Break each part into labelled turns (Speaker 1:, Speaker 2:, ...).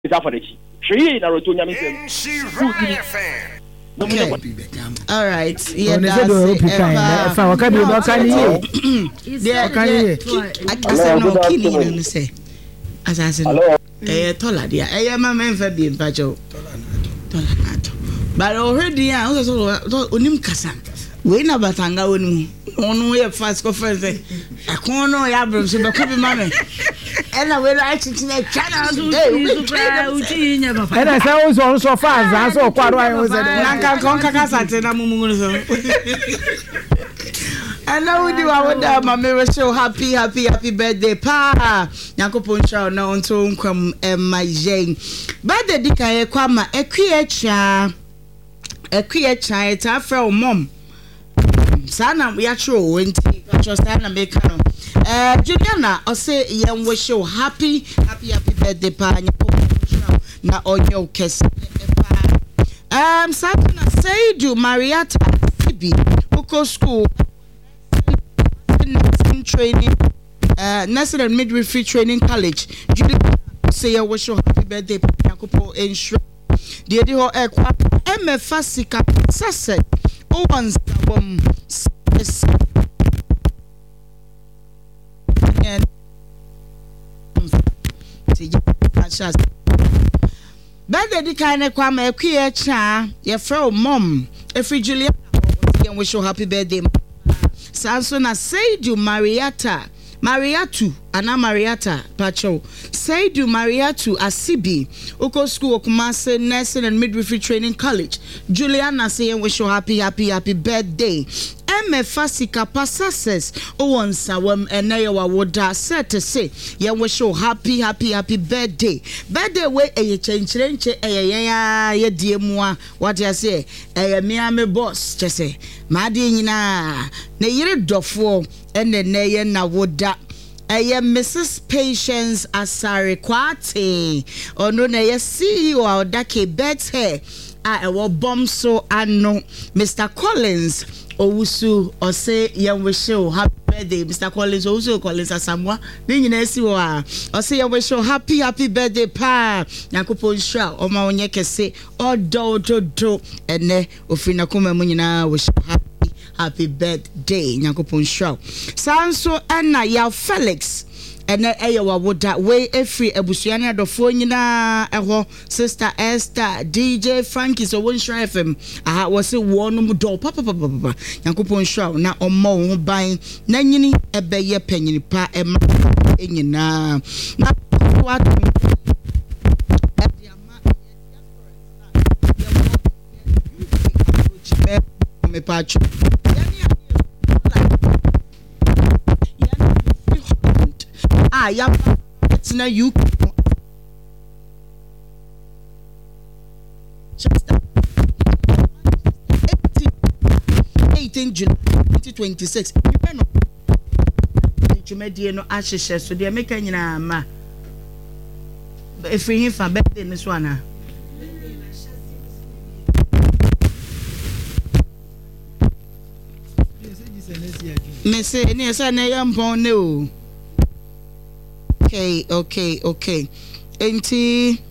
Speaker 1: is for the chi. She na roto nyame sem.
Speaker 2: Okay. All right.
Speaker 3: Yeah, that's it. If I can do that, can you?
Speaker 2: I said no killing. You say, as I said, taller, dear. I am a man for being Pacho. But already, I also unim kasan. We na batanga onu we fast conference. I can't know ya bro, so be copy mama. And I will like to na channel.
Speaker 3: And I say also so fast, I so kwaro I was said.
Speaker 2: Nanka konka sate na mumu so. And now we do our mama we so happy birthday pa. Yakopon show na onto nkwam my Jane. Birthday dika ye kwama ekwie cha it's afro mom. Sana we actual wenti sana make no. Juliana I say yam wish you happy birthday pa na onyo kese pa. Sana say do Marietta Sibi Uko school nursing training nursing and midwifery training college. Juliana say I wish you happy birthday pa Yakopo ensure the di ho ekwa MFA sika sase o once and birthday di kind of kwama ekwie cha ye fro mom efri Juliana we wish you happy birthday sanso na Seidu Mariatu ana Mariata Pacho Seidu Mariatu Asibi Uko school Kumase nursing and midwifery training college. Juliana say wish you happy birthday. MFA sika passes once awam enewa woda set to say ye wish you happy birthday we eye chenche ye die mua what you say me boss just say madi nyina na yire dofo ene ye na woda Mrs. Patience Asare Kwate ono na ye CEO odake bet here ewo bomb so ano Mr. Collins Owusu or say young wish you happy birthday Mr. Collins also Collins Asamwa ni nyina esi wo a or say young wish you happy birthday pa Yakopon sha o ma onye kese odo ene ofina kuma mu nyina wish you happy birthday Yakopon sha sanso na ya Felix and eyewa woda we efri ebusuane adofo nyina eho sister Esther DJ Frankie so won share FM aha wo se wonu mu do papa Yakopon sha na ommo ho ban na nyini ebeye panyini pa ema enyina na what me pacho it's na you 18 July 2026 you no ashe so dey make nyina ma if we him for birthday this one me say any say na yampon ne o. Okay. Enti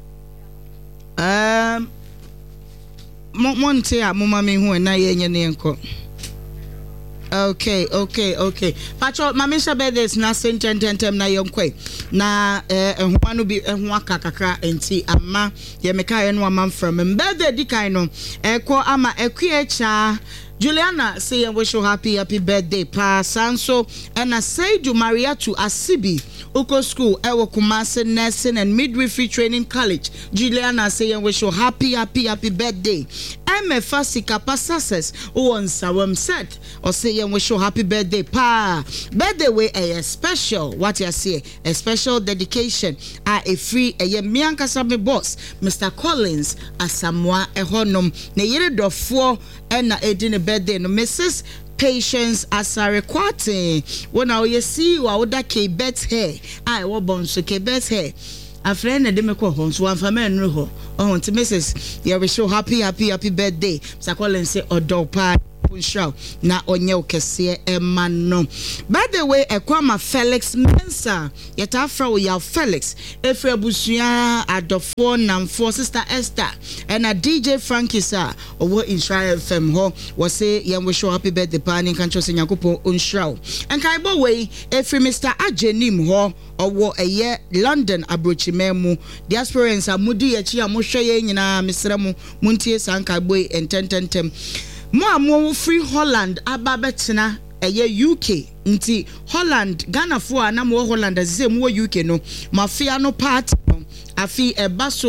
Speaker 2: monte a mama me hu na ye nye ne enko. Okay. Pacho mama sha birthdays na sententem na yonkwe. Na ehwa no bi ehwa kakakra enti ama ye meka ye no ama from birthday di kan no ekọ ama ekwe cha Juliana say wish you happy birthday pa sanso and Seidu Mariatu Asibi Uko school ewo Kumase nursing and midwifery training college. Juliana say wish you happy birthday. MFA sika passes once awam set or say wish you happy birthday pa birthday way a special what you say a special dedication a free a mianka sabe boss Mr. Collins Asamwa ehonum na yire dofo na edine birthday no Mrs. Patience Asare Kwate wona we see wa woda ke bet here I wo bonso ke bet here a friend de me ko hon so amfa men ho oh to Mrs. you wish you happy birthday Mr. Collins say odo pa Nyankopon na onye okese ema no. By the way, Ekwama Felix Mensa yeta fra wo ya Felix efre abusua adofo namfo sister Esther and a DJ Frankie sa owo Israel FM ho wo say yem wish happy birthday party kan cho Nyankopon onhraw. And kai bo we efre Mr. Ajenim ho owo eye London abrochimemu diasporans amudi echi amohwe ye nyina mesra mu muntie sankai boy entententem mo free Holland ababetena eye UK nti Holland Ghana fo na mo Holland azise mo UK no mafia no part afi ebaso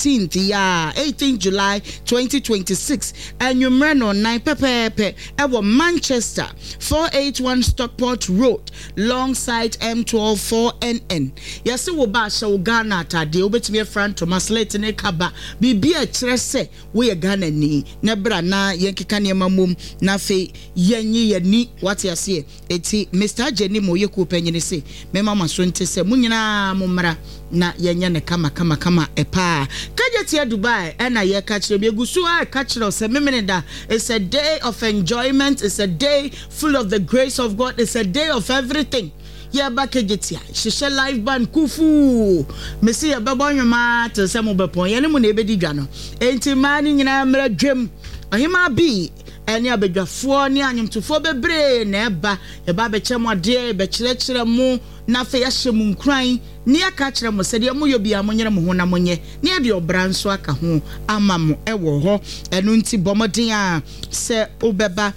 Speaker 2: 18th July 2026 enyumre no 9 pepepe ewo Manchester 481 Stockport Road longside M12 4NN yesi wo ba sha Ghana atade obetimi Frank Thomas Late ne kaba bibia kire se wo ye Ghana ni na bra na yenkeka ne mamom na fe yenyi yani wate ase eti Mr. Jenny mo yeku penyine se mema maso nte se munyina momra na yenya ne kama epa kajetia Dubai ena ye kachire begusu a kachire se memeneda. It's a day of enjoyment, it's a day full of the grace of God, it's a day of everything. Yeah, back kajetia shisha live band kufu mesi ya babo nyoma to se mo bepon ye ne mo na ebedi dwa no enti mani nyina mra dwem ahima bi eni abedwafo ni anyumtufo bebre na eba be chemode be chire mu na fe yahye mu nkran ni aka kire mo sede mo yobi amonyere mo ho na monye ni ade obranso aka ho ama mo ewo ho enu nti bomoden a se obeba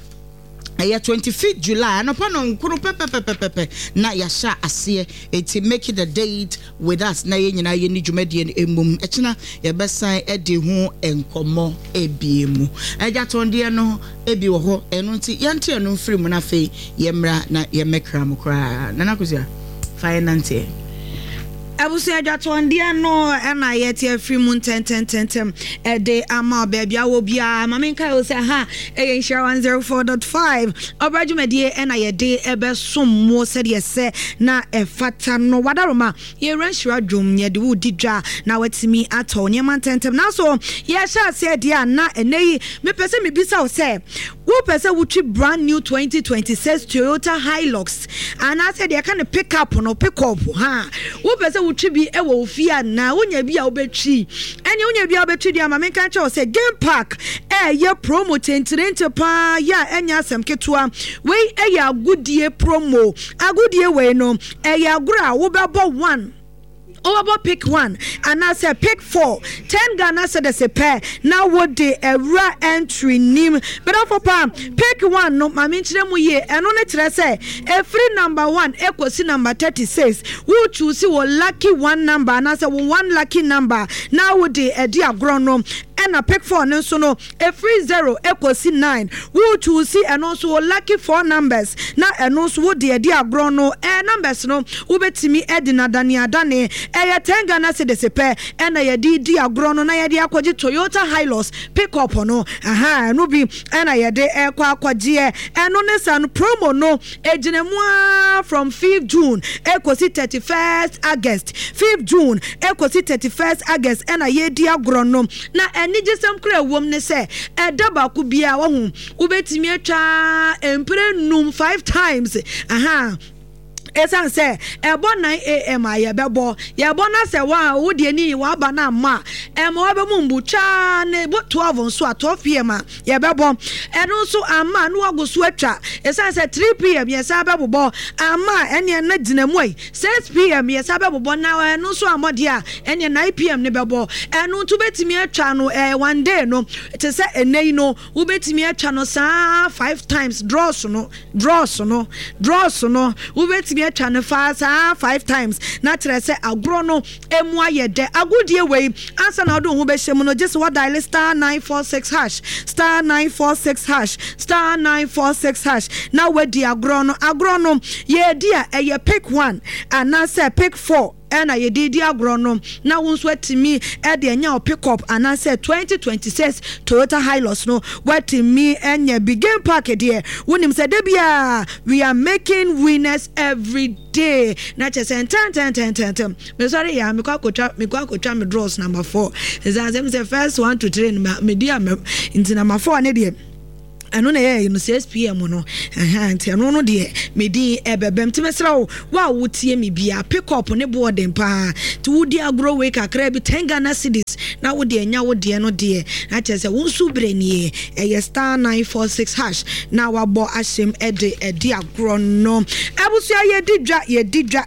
Speaker 2: 25th July no pano nkuru pepe na yasha ase eti make it a date with us na yenyina ye ni dwumade emum echina ye besan edi ho enkomo ebiemu eja tonde no ebi wo ho enu nti yante enu mfiri mu na fe yemra na yemekra mu kra na nakusia finance
Speaker 4: Abusia Jatwandia no ena yeti free moon 10 de ama baby awo bia maminka o say ha e share 104.5 obrajumedie ena ye de ebe som mo said ye say na e fata no wadaroma ye ranshira dwom ye de wo didwa na watimi ato nyema 10 na so ye sha say dia na enei me pese me bisa o say wo pese wutri brand new 2026 Toyota Hilux and I said they can pick up ha wo pese wutri ewo ofia na wonya bi a obetwi ene wonya bi a obetwi dia ma menka cha o say game park ye promo tentirente pa ya enya asem ketua we ya agudie promo agudie we no ya agura wo bebo 1 over pick 1 and I say pick 4 10 Ghana said as a pair now what the era entry nim but for pam pick 1 no ma minchire mu ye eno ne kire say every number 1 equals number 36 who choose wo lucky 1 number and I say 1 lucky number now what the edi agro and a pick 4 so no every 0 equals 9 who choose and also lucky 4 numbers na and also what the edi agro numbers no ubetimi edina dani 10 Ghana said the pair and I did agrono na yadi akwaji Toyota Hilux pick up no no be and I de akwaji and on san promo no ejinemwa from 5th June ekosi 31st August 5th June ekosi 31st August and I di agrono na eni jesam kra wom ne se edaba ku bia wo hu ubetimi atwa empre num 5 times esan say ebo 9 am ayebebo yebo na say wa wo de ni wa ba na ma wa be mumbu cha ne 12 nso at 12 pm yebebo eno nso ama no agoso atwa esan say 3 pm yesa bebo ama ene na dinamu ai 6 pm yesa bebo na eno nso amode a ene 9 pm ne bebo eno nto betimi atwa no one day no te say enei no wo betimi atwa no sa 5 times draws no wo betimi atwa no fast 5 times na tere say agro no emu ayede agudie we answer na do ho be hyem no just what dial star 946 hash star 946 hash star 946 hash na we di agro no ye dia eye pick 1 and na say pick 4 and I did agrono now once wet to me at the anya pick up and I said 2026 Toyota Hilux no what to me and your begin packet here when him said Debia we are making winners every day not just 10 me sorry ya me kwa me draws number 4 is as them say first 1 to 3 me dia into number 4 ne dia ɛno na yɛ no 6 pm no nti ɛno no de me di ebebem ti mesra wa wotie me bia pick up ne boarding pa to wodi agro we kakra bi 10 Ghana cedis na wodi anya wodi no de na kyerɛ sɛ wonsu brenie ɛyɛ star 946 hash na wabɔ ahyem edi agro no abusua ye didwa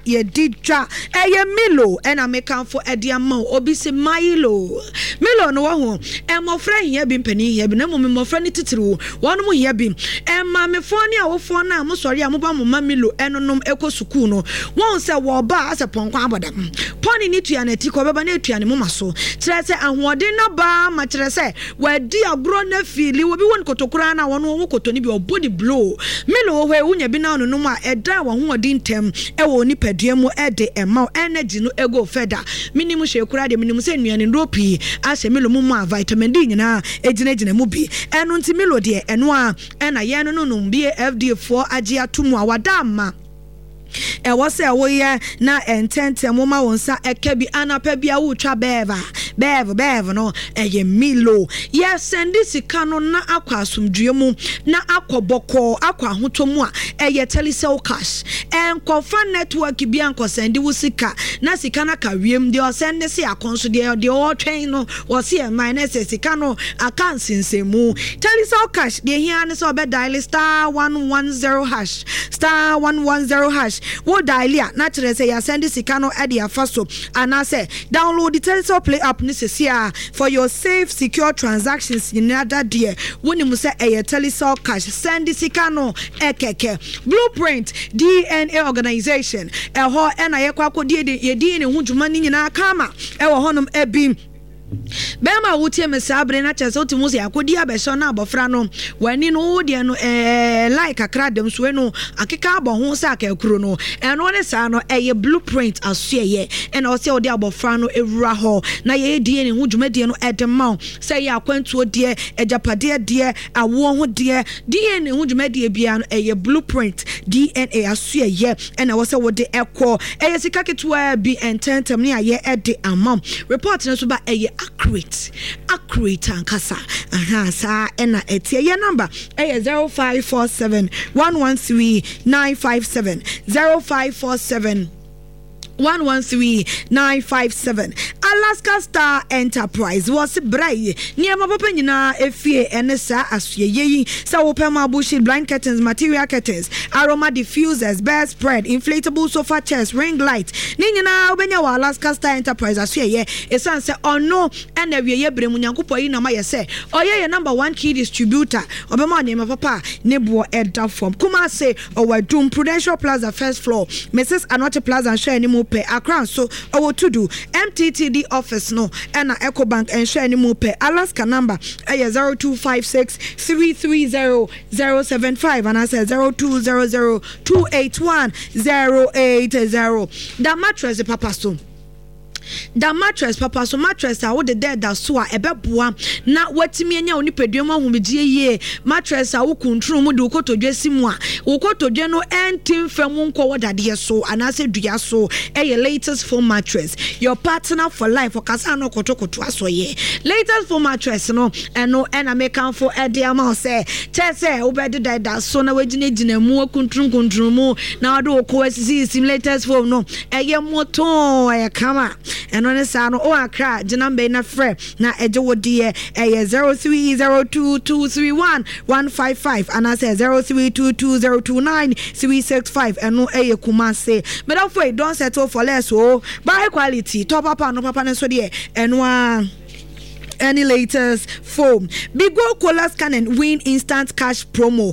Speaker 4: ɛyɛ Milo ɛna mekanfo edi ama obi se Milo no wo ho ɛmɔfra hia bi mpani hia bi na mo mmɔfra ne titiriwo wɔn mo hia bi ɛma me fo ne awofo na mo sɔre a mo ba mo ma Milo ɛnonom ɛkɔ sukuu no wɔn sɛ wɔ ba asɛ pɔnkɔ abɔda pɔni ne tua na ti kɔ bɛba na tua ne mo ma so kyerɛ sɛ ahoɔden na ba ma kyerɛ sɛ wadi agro na fili obi won kotokora na wɔn wo kotoni bi obodi blow Milo hɔ wunya bi na no a ɛda wɔ hoɔden ntɛm ɛwɔ nipadua mu ɛde ɛma energy no ego feda minim hwɛ kura de minim sɛ nnuane ndopi asɛ Milo mu ma vitamin D nyina egyina mu bi ɛno nti Milo de ɛno a ɛna yɛn no bi FDA4 agye atomu a wada ama ɛwɔ sɛ woyɛ na ɛntɛntɛ mo ma won sa ɛka bi anapa bia wo twa bev no ɛyɛ Milo yɛ send sika no na akɔ asomdue mu na akɔ bɔkɔ akɔ ahoto mu a ɛyɛ telecell cash ɛnkɔfa network bi ankɔ send wo sika na sika na ka wiem de ɔsend ne se akonso de ɔtwɛn no wɔse ɛ minus sika no aka nsensemu telecell cash de hia ne sɛ ɔbɛ dial star 110 hash star 110 hash wo dialia na kyerɛ sɛ ya send sika no ade afa so anase download the Telecell Play app ni sesia for your safe secure transactions in other dear wonim sɛ ɛyɛ Telecell cash send sika no ekeke Blueprint DNA organization ɛhɔ ɛna yɛkɔ akɔdie yɛdi ne ho dwuma ni nyina kama ɛwɔ hɔnom ɛbi bema wutie me sabre na kyerɛ sɛ wotimu sɛ akodi abɛhyɛ na abɔfra no wani no de no like akra dem so no akeka abɔ ho sɛ akakuro no ɛno ne saa no ɛyɛ Blueprint asoɛyɛ ɛna ɔsɛ ɔde abɔfra no ewura hɔ na yɛ die ne ho dwumadie no ɛde ma sɛ yɛ akwantuo die agyapadeɛ die awo ho die ne ho dwumadie bia no ɛyɛ Blueprint DNA asoɛyɛ ɛna wɔsɛ wɔde ɛkɔ ɛyɛ sika ketewa bi ententem ne ayɛ ɛde ama report no so ba ɛyɛ accurate ankasa sa ena etie ye number 0547 113 957 0547 113-957 Alaska Star Enterprise was bray near my papa nyina efie enesa asye yi sa wopema bullshit blind curtains material curtains aroma diffusers bed spread inflatable sofa chairs ring light ni nyina obenya wa Alaska Star Enterprise asye ye esan se ono ena wiye bremu nyankopɔ yi na ma ye se oye number 1 key distributor obema ne my papa ne bo eda form kuma se owadum Prudential Plaza first floor Mrs. Anote Plaza share ni pe Accra so owo to do MTTD office no and EcoBank and share ni mu pe Alaska number 0256 330 075 and I say 0200 281 080 that mattress papa so da mattress papa so mattress a wo de da so a ebeboa na watimi anya oni peduam ahomegye ye mattress a wo kuntru mu de ukotodwe simu a ukotodwe no entim fam nko wodade so anase dua so latest foam mattress your partner for life okasa no kotokoto aso ye latest foam mattress no eno ena mekan for ede ama se chese wo be de da so na wagina mu kuntru mu na wode okowasisi latest foam no moto kama and on the sound o akra jinambe na fre na eje wodie 0302231155 and I say 0322029365 and no kumase but after don't settle for less oh buy quality top up no papa so there and any latest foam Bigo Cola Scan and Win instant cash promo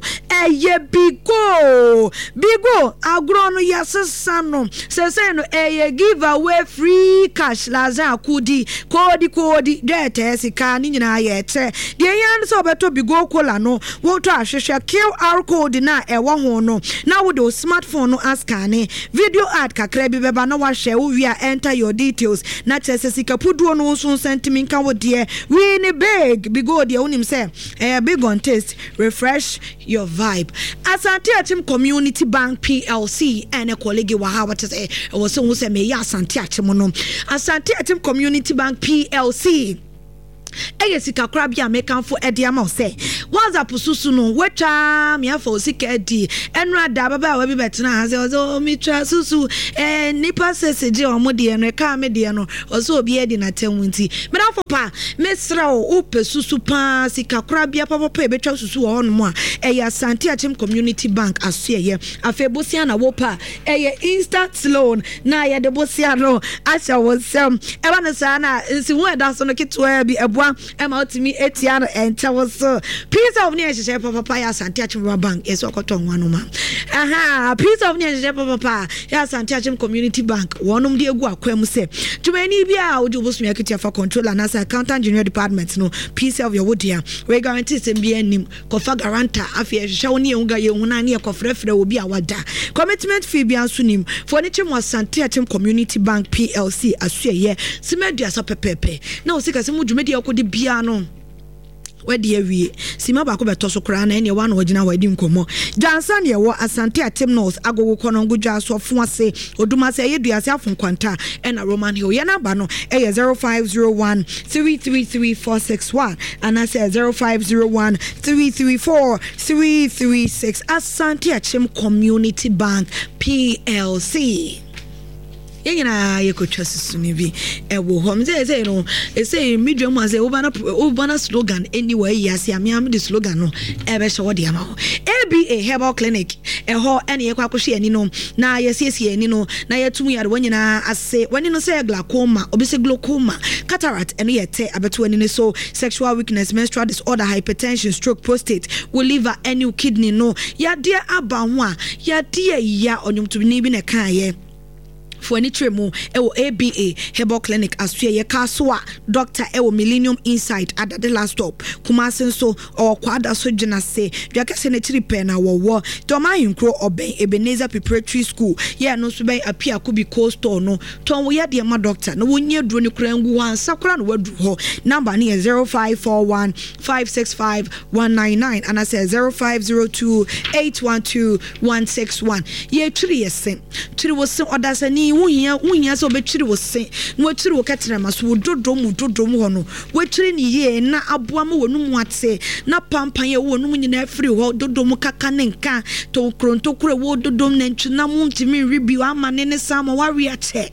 Speaker 4: Bigo agro no yasasano say no giveaway free cash laza kudi kodi dete sika ni nyina yete de yan so beto Bigo Cola no wo to ahwehwe QR code na ewo ho no na wo do smartphone no askane video ad kakra bi beba na wa hwe wo wi enter your details na chese sika puduo no so sentiment kan wo de Winnie big Bigo de unim say big on taste refresh your vibe Asante Achim Community Bank PLC and a colleague wa ha what say was so say me ya Asante Achim no Asante Achim Community Bank PLC sika krabia mekan fo ede ama say WhatsApp susu no wetwa me afa osika di enra da baba wa bi betena ha se o mi twa susu nipa sesege o mo de no ka me de no o so obi e di na temwunti me da fo pa mesra o pe susu pa sika kura bia papa pa betwa susu o no a eya Asante Achim Community Bank aseye afa bosia na wo pa eye instant loan na ye de bosia no asha wo sem e ba na sa na nsi wo da so no kitwa bi eboa e ma otimi etia no enta wo so piece of near she papa ya Asante Achim Bank eso okoto nwanu ma aha piece of near she papa ya Asante Achim Community Bank wonum de egu akwam se tumani bia wo bosu ya kitia for controller na accountant junior department no piece of your wodia we guarantee sem bia nim kofa guarantor afia hwe wo ne unga ye huna ne ekofrefre obi a wada commitment fee bia so nim for ne chemo Asante Achim Community Bank PLC asuye simedua so pepepe na osika se mu dwumedi akode bia no wedi awie sima ba ko beto so kra na ene wa na ogina wadi nkomo jansa ne wo Asante Achim North agogo kono ngudwa so fo ase oduma se yedua se afon kwanta ena Roman Hill ye na ba no 0501 333461 and I say 0501 334 336 Asante Achim Community Bank PLC yena yekotwa susuni bi ewo hom say no say medium as ubana slogan anyway yes am the slogan no ebe show de ama ABA Herbal Clinic eho ene yekwa kwhye ani no na yesiesie ani no na yetum yare wanyina ase wani no say glaucoma obese glaucoma cataract ene yete abeto ani so sexual weakness menstrual disorder hypertension stroke prostate liver any kidney no ya de aba ho a ya de ya onyumtumi bi ne kan ye for any tremo ewo ABA Herbal Clinic asuye ye kaswa doctor ewo Millennium Insight at the last stop Kumasi so or kwada so jina se dwakase na tripe na wo toma yinkro oben Ebenezer Preparatory School ye no so ben apia kubi cold store no ton wo ye de ma doctor no wonye duro ne kura ngu wan sakura no wadu ho number ne 0541 565 199 and I say 0502 812 161 ye tiri yesen tiri wo se odasani wunya so betwiri wo se no atwiri wo katrema maso dodom ho no watwiri ni ye na aboa ma wonum ate na pampan ye wonum nyina afiri ho dodom kaka ne nka to kronto kure wo dodom na ntwina mu ntimi rebi ama ne sama wari ache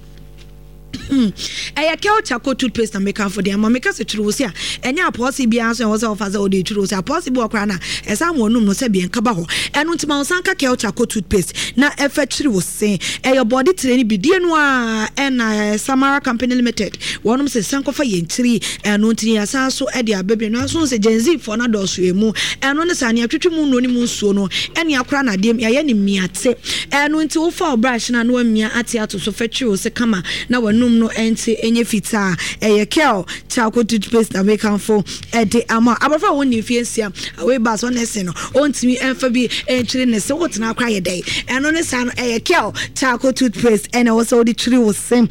Speaker 4: Eke Chako toothpaste na make for them. Make us a true sia. Enya possible answer was of as all the true sia possible crana. As I won't no say bien kabaho. And until Sanka Kel Chako toothpaste. Na effect was saying, your body training be dear noir and Samara Company Limited. One of the Sanko for yen tree and until Yasaso Edia baby no soon say Gen Z for another swimo. And on the Sanya Trimun no moon sono. And your crana dim yeni miate. And until for brush and no mia atiato so fetch you se kama. Now no enti enye fita Kel Chako toothpaste na make am for ede ama abafa woni fiensia we bas on ese no ontimi enfa bi enchire ne se wotena akwa ye dai eno ne sa no Kel Chako toothpaste and also the tree was same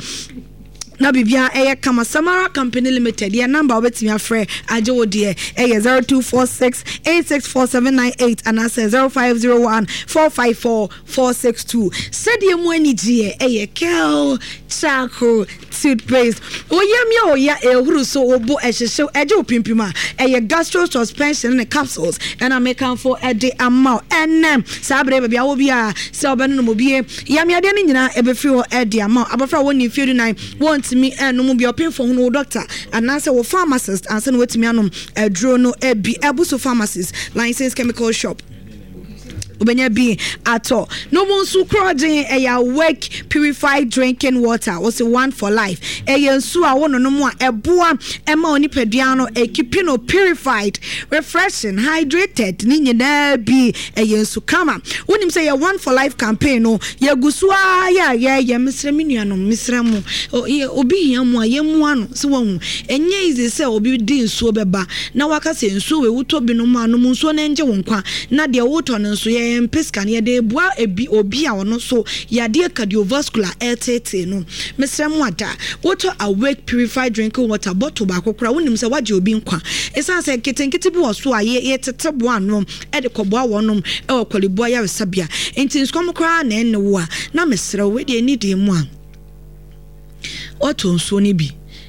Speaker 4: na bibia kama Samara Company Limited ya number obetimi afre aje wo de 0246 864798 and I say 0501 454 462 said ye mu ani die Kel Chako toothpaste oyemi oya ehuru so obo ehyehyw eje opimpima gastro suspension and capsules and I make am for ede amount and sabre bibia wo bia se obenu no mobie yami ade ni nyina ebefri ho ede amount abafra woni fiu 9 want me and no be open for no doctor and answer wo pharmacist and say wetimi anom adro no ebi ebuso pharmacist licensed chemical shop Ubenya be at all. No one so crowding a wake purified drinking water was a one for life. A yensu a one no more a boa emma oni pediano a kipino purified, refreshing, hydrated, ninya be a yensu kama. When him say a one for life campaign no ya gusua ya Mr. Miniano, Mr. Mo obi yamwa yemuano so one enye is say obi din so beba na waka se nso we wutobi no ma no nso na enje wonkwa na de woto no nso ye Pescan ye de bois obi a ono so yade cardiovascular LTT no Mr. Mwata water awake purified drinking water bottle ba kokora wonim se waje obi nkwa esan se ketenkete bi wo so a ye tete boa no e de koboa wonom e okwaleboa ya resabia enti nskom kora na enwo a na mesre we de ni de mu a oto nso ni bi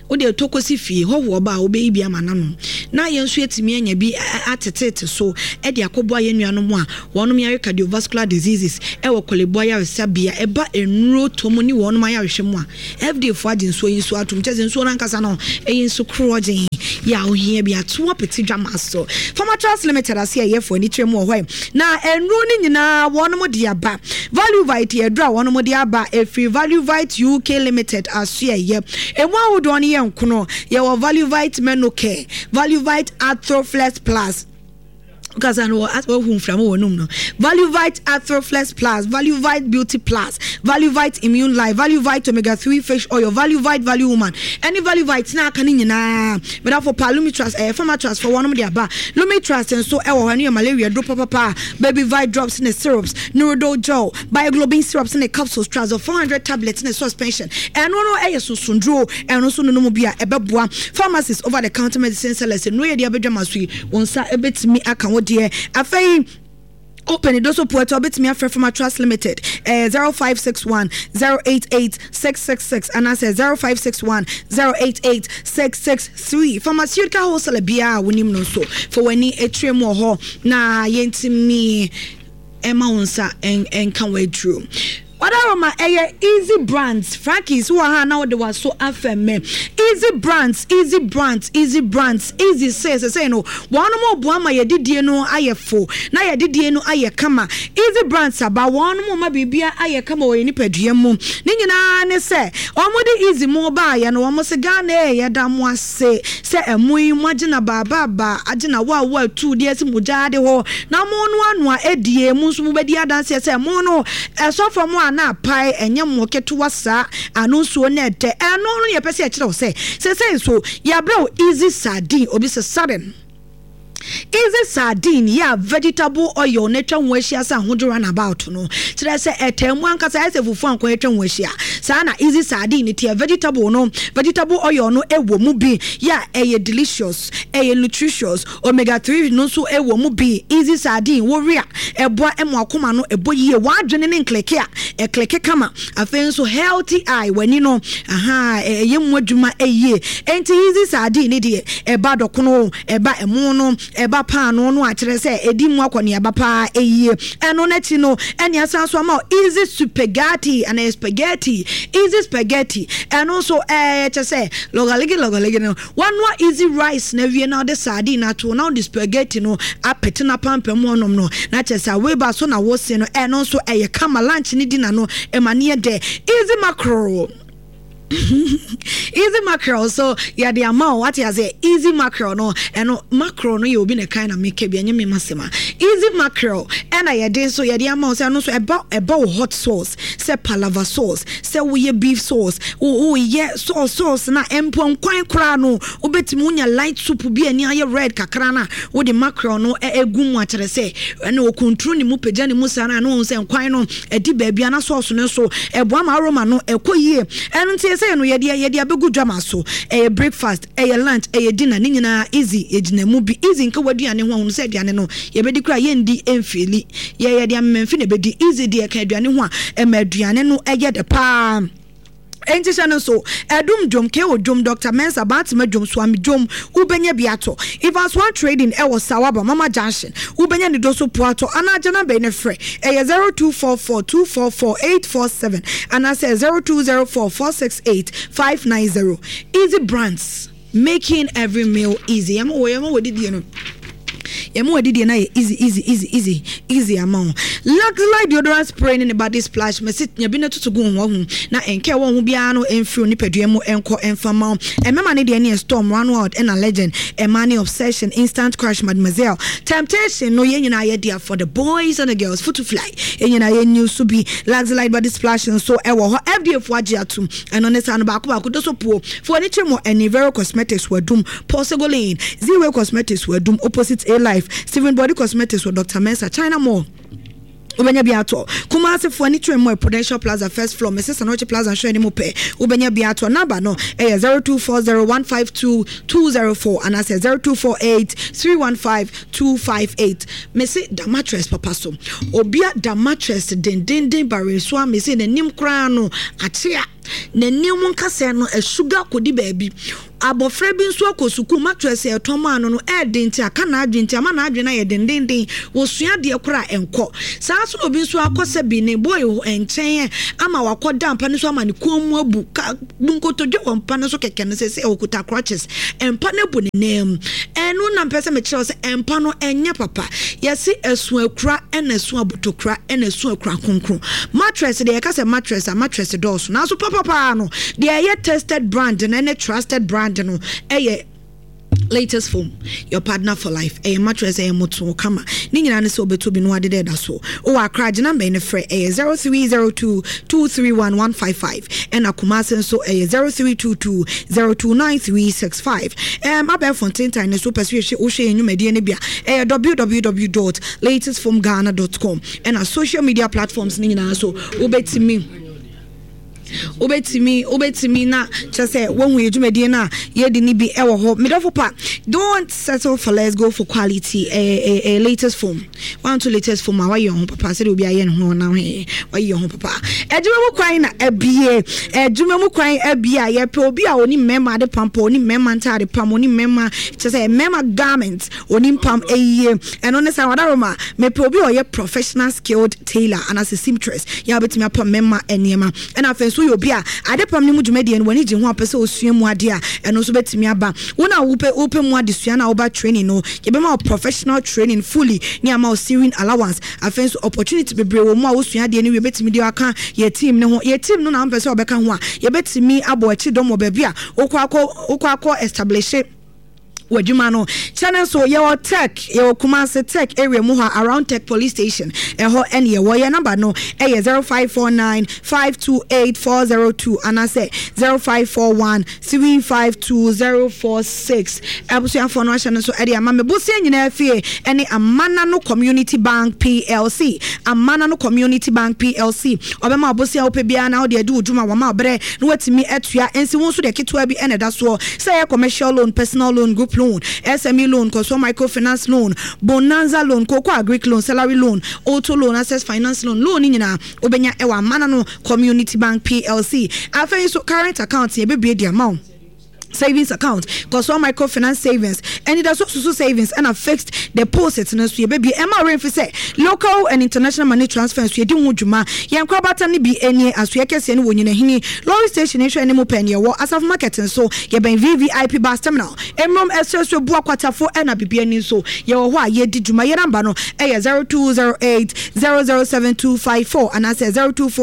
Speaker 4: wo de tokosi fie hoho ba wo be bi ama nanom na ye nso etimi anya bi atetete so e de akoboa ye nuanom a wonom ya cardiovascular diseases e wo koleboa ya resabia e ba enuro tomu ni wonom ya hwehwemu a FDA fo agin so yin so atum cheze nso rankasa no e yin so krogen ya ohia bi ato apeti dwama so Farmer Trust Limited ase ye for ni tremu ho na enuro ni nyina wonom de aba Value Vite ye dra wonom de aba free Value Vite UK Limited ase ye ewa wodo ne ye nkono ye wo Value Vite Menocare Value Vite Arthroflex Plus because I know at home from no Value Vite Arthroflex Plus, Value Vite Beauty Plus, Value Vite Immune Life, Value Vite Omega-3 Fish Oil, Value Vite Value Woman. Any Value Vite na kanin na. But for Lumi Trust, Farmer Trust for one of the aba. Lumi Trust and so when malaria drop papa, Baby Vite drops in the syrups, Neurodol gel, Bioglobin syrups in the capsules, Trust of 400 tablets in the suspension. And no so sundro and also no mobia ebeboa. Pharmacists over the counter medicine sellers and no ya diabejama sui. Wonsa ebet me aka dear afei open it also put a bit me after Farmer Trust Limited 0561 088 666 and I said 0561 088 663 pharmaceutical wholesale bia wonim no so for when ni etre mo ho na yentimi ema wonsa en kan we true. What are my easy brands? Frankie's who are now they were so affirming. Easy brands, easy say no. One more buama ye did no aye fo. Na ye did no aye kama. Easy brands about one more mabibia aye kama or any pedrium. Nina ne say, almost easy mobile and almost a gun ya damwa say a muy imagine baba ajina wa 2 days mujade ho. Na mon one edie musu bedia dance say mono so from one na pai enye moketo wasa anunso na ede eno no ye pese e kire wo say so ya bro easy sardine obi se sudden easy sardine ya vegetable oil nature nwehia sa hodro run about no kire se etemu ankasa ese fufu anko etwa nwehia sa na easy sardine tie vegetable oil no ewo mu bi ya eye delicious eye nutritious omega-3 no so ewo mu bi easy sardine wo ria eboa emu akoma no ebo yie wadwene ne nkleke a ekleke kama afen so healthy eye wani no eye mu adwuma eye enti easy sardine de eba dokono eba emu no eba pa no no a kire se edi mu akone eba pa eye eno na ti no eni asan so ma easy spaghetti and spaghetti easy spaghetti and also to say logaligi no one more easy rice na wie na the sardine na to now the spaghetti no apete na pampa mu onom no na chesa we ba so na wo se no eno so eye kama lunch ni dinner no emane de easy mackerel easy mackerel so yeah the amount what you say easy mackerel no and mackerel no you be the kind of make be anyame masema easy mackerel and I did so yeah the amount say no so about hot sauce say palava sauce say we beef sauce yeah sauce na empon kwan kra no obetimi unya light soup bi ani aye red kakra na wo the mackerel no egum a kire say na o control ni mu pagya ni mu sana no say kwan no edi baabia na sauce no so eboa ma aroma no ekoyie eno say no yede abegu dwama so breakfast lunch dinner ni nyina easy ejina mu bi easy nka waduane ho hu say aduane no ye bedi kura ye ndi emfili ye de amemfi ne bedi easy de ka aduane ho a aduane no eye de pa enti channel so edum dom ke odum Dr. Mensa Batima dom swami dom ubenya biato if as one trading e was Sawaba Mama Junction ubenya ni doso puato ana jana be ne frɛ 0244244847 and I say 0204468590 easy brands making every meal easy am we did you know Yemo didi na easy amount. Luxury deodorant spray in the body splash. Me sit nyabi na tutugu ho na enke wo ho bia no enfiri ni peduemu enko enfama. Emema ne de ne storm runward and a legend. Emani obsession instant crush mademoiselle. Temptation no yen na ye dia for the boys and the girls foot to fly. Yen na ye new to be luxury body splash and so ewo ho FDF wagiatum and on this an back do so po for any chemo and Vero Cosmetics were doom possible lane Zero Cosmetics were doom opposite A Life Steven Body Cosmetics with Dr. Mensa China Mall Ubenya biato Kumasi for any more Prudential Plaza first floor Mrs. Anoche Plaza show any more pay Ubenya biato number no 0240152204 and I say 0248315258 Messi da mattress papa so obia da mattress den bare so Messi ne nim kra no atia n'anim nkasa no a sugar kodi baby abofra bi nso akosuku mattress e toma no edenti aka na adwenti ama na adwena ye dendenden wo sua de kora enko saa so obi nso akose bi ne boy enchen ama wakoda mpa ne so ama ne komu abu bunkotodwe wampa ne so keke ne sese okuta crutches empa ne bu ne nem enu na mpese me kire se empa no enya papa yesi esu akura ena esu abutokura ena esu akura konkron mattress de yakase mattress a mattress dos na so papa no de ye tested brand na ne trusted brand no latest foam your partner for life mattress moto kama ni nyina ne se obeto bi no ade da so o akra gina number ne frɛ 0302231155 and akumase nso 0322029365 abel fontaine time ne so persuade o hwe enwumade ne bia www.latestfoamghana.com and our social media platforms ni nyina so obetimi na chese wonhu edwumade na yedi ni bi ewo ho midofo pa don't settle for let's go for quality latest form want to latest form why your papa say obi aye ne ho na why your papa edwuma mu kwan na abie edwuma mu kwan abie aye pe obi a oni mema de pampa oni mema ntade pam oni mema chese mema garments oni pam eye eno ne sa wadaroma me pe obi o ye professional skilled tailor and as a seamstress ya betimi apam mema enema and afenso so obi a adepam ne mu dwumade en wani je ho apese osua mu ade a eno so betimi aba wona wope mu adesua na oba training no ye be ma professional training fully ni ama o sewing allowance afenso opportunity bebre wo mu a osua ade ne we betimi de aka ye team ne ho ye team no na ampese obeka ho a ye betimi abo achi dom obabi a okwa establish Wajumano channel so your tech your Kumasi tech area muha around tech police station eho any your number no 0549528402 and I say 0541352046 ebusia for no channel so area mame busia nyina fie any Amana no Community Bank PLC Amana no Community Bank PLC obema busia opebia na ode adu udwuma wa ma bre no watimi atua ensi won so de ketwa bi eneda so say commercial loan personal loan group loan, SME loan, consumer microfinance loan, bonanza loan, cocoa agric loan, salary loan, auto loan, access finance loan, loan in obenya ewa Amana no Community Bank PLC. After so current account, ye be the amount. Savings account, consumer microfinance savings, and it does also savings and a fixed deposits. No, so baby, Emma Rainford say local and international money transfers. We do mujuma. Yan kwabata ni bi any as we can see any when hini lorry station issue any more penny or as of marketing. So ye been VVIP bus terminal. Emrom SS we bua kwata for and a BPN so ye wa ye di juma ye number no 0208007254 and I say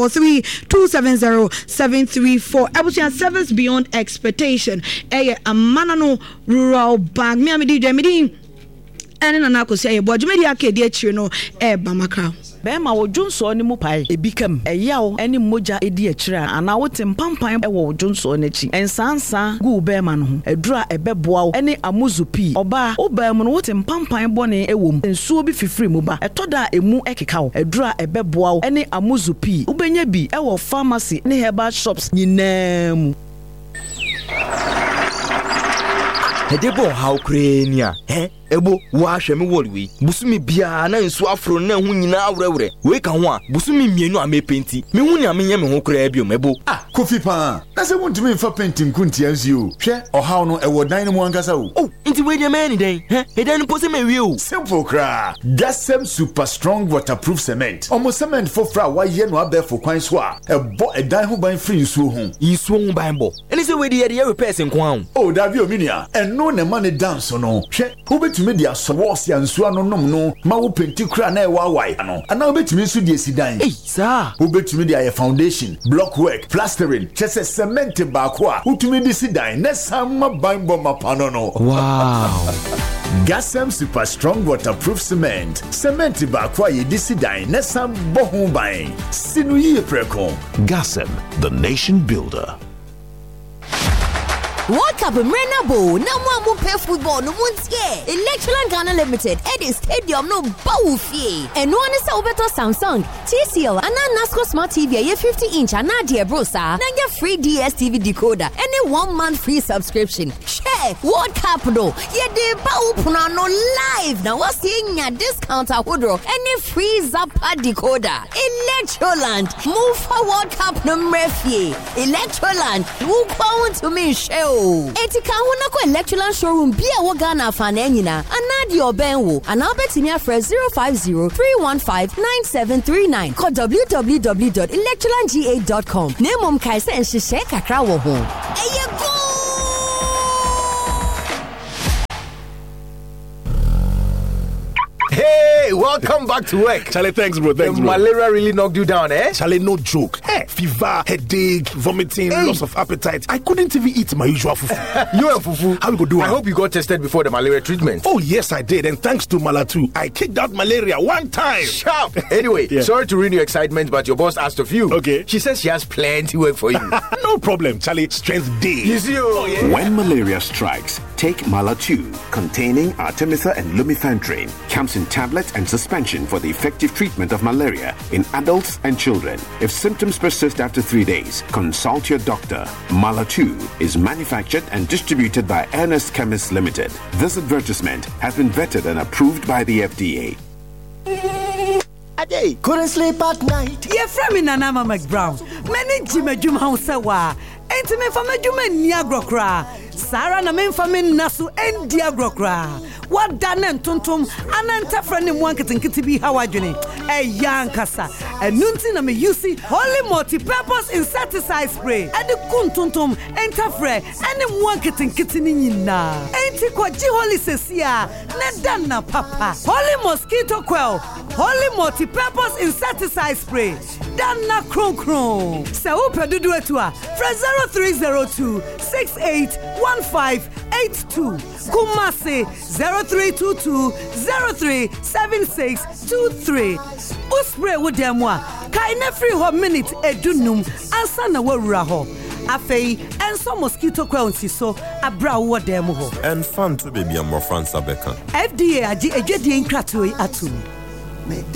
Speaker 4: 0243270734. Abusian service beyond expectation. Amana no rural bank me amedi dwamedi ene na nakosi aye bodwumedi akedi akire no bamakra
Speaker 5: Bema wo Johnson ni mu pai ebikam eyawo eni moja edi akire ana wote mpampan wo Johnson nachi ensansa gu bema no ho adura ebeboa eni amuzupi oba obam no wote mpampan bone ewom ensuo bi fifiri mu ba etoda emu ekeka wo adura ebeboa eni amuzupi ubenya bi ewo pharmacy ne herbal shops nyinam
Speaker 6: Hedebo how crania ebo wa hweme wolwi busumi bia na nsu afro na hu nyina awrewre we ka ho a busumi mienu amepenti me hu ni amenye me ho kra biom ebo
Speaker 7: kofi pa na se wuntumi mfa penti nkunti ansi o hwe ohaw no ewo dan no mu ankasa o
Speaker 6: nti we dey man den edan no pose me wie o
Speaker 7: simple kra Gasem super strong waterproof cement omo cement for fra wa ye no abefo kwan so a ebo edan ho ban free nsuo ho
Speaker 6: ban bo eni se we dey repair sen kwan
Speaker 7: o da bi ominia eno ne ma ne dance no hwe betumi dia sowas ya nsuo no nom no ma wo penti kra na e wawai ano ana betumi nsu die sidan
Speaker 6: sa
Speaker 7: wo betumi dia ye foundation block work plastering chese cement ba ko a utumi di sidan na samma banbo mapano no
Speaker 6: wow
Speaker 7: Gasem super strong waterproof cement ba ko ye di sidan na sam bohu ban sinu ye preko
Speaker 8: Gasem, the nation builder. World Cup Mrenabo, no one play football, no one's here. Electroland Ghana Limited, Eddie Stadium, no Bawufi. And one is Alberto Samsung, TCL, and Nasco Smart TV, a 50-inch, and Nadia Brosa, and your free DSTV decoder, and a 1 month free subscription. Share World Cup, no. Yeah, they Bawupuna no live. Now, what's seeing a discount at Woodrow, and a free Zappa decoder. Electroland, move for World Cup no Murphy. Electroland, who bound to me show. Etika Hunako Electroland showroom, be a Wagana fanenina, and Nadia Benwo, and Albertinia for 050-315-9739. Call www.electrolandga.com. Name Kaisa and Shisheka Krawo home. Hey, you go!
Speaker 9: Hey, welcome back to work.
Speaker 10: Charlie, thanks, bro. Thanks, bro.
Speaker 9: Malaria really knocked you down, eh?
Speaker 10: Charlie, no joke. Hey, fever, headache, vomiting, loss of appetite. I couldn't even eat my usual fufu.
Speaker 9: You and fufu?
Speaker 10: How we go do it?
Speaker 9: I hope you got tested before the malaria treatment.
Speaker 10: Oh, yes, I did. And thanks to Malatu, I kicked out malaria one time.
Speaker 9: Sharp. Anyway, sorry to ruin your excitement, but your boss asked of you.
Speaker 10: Okay.
Speaker 9: She says she has plenty work for you.
Speaker 10: No problem, Charlie. Strength day.
Speaker 9: You see,
Speaker 11: When malaria strikes, take Malatu, containing Artemether and Lumefantrine. Comes in tablets and suspension for the effective treatment of malaria in adults and children. If symptoms persist after 3 days, consult your doctor. Malatu is manufactured and distributed by Ernest Chemists Limited. This advertisement has been vetted and approved by the FDA.
Speaker 12: Couldn't sleep at night.
Speaker 13: Yeah, from Nana McBrown. Many Jim Hausawa. Ain't me from a Juma Niagrokra. Sarah na men famin nasu en diagrokra. What done and tuntum ananta friend in one kitibi hawadjuni. A young kasa. A nunti na me yusi holy multi-purpose insecticide spray. And the kuntuntum entafre and in one kitini na. Ain't kwa ji holy sesia. Nedana papa. Holy mosquito quell. Holy multi-purpose insecticide spray. Dana kron. Se upe dudu etua. Fra 0302 681582. Kumasi 0322 037623. Uspray with them wa. Kaine free ho minute edunum ansa na wawura ho. Afei enso mosquito coil so abra wo dem ho.
Speaker 14: And fun to baby am more France abeka.
Speaker 13: FDA agi ejedi nkratoyi atum.